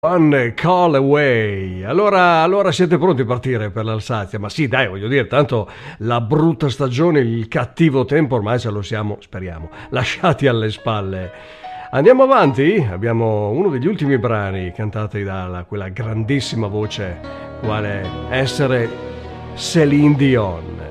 One call away. Allora siete pronti a partire per l'Alsazia? Ma sì, dai, voglio dire, tanto la brutta stagione, il cattivo tempo ormai ce lo siamo, speriamo, lasciati alle spalle. Andiamo avanti? Abbiamo uno degli ultimi brani cantati da quella grandissima voce, quale essere Céline Dion.